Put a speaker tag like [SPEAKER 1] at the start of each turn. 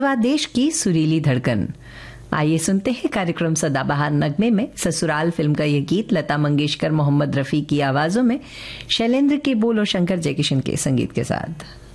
[SPEAKER 1] वा देश की सुरीली धड़कन। आइए सुनते हैं कार्यक्रम सदाबहार नगमे में ससुराल फिल्म का यह गीत लता मंगेशकर, मोहम्मद रफी की आवाजों में, शैलेंद्र के बोल और शंकर जयकिशन के संगीत के साथ।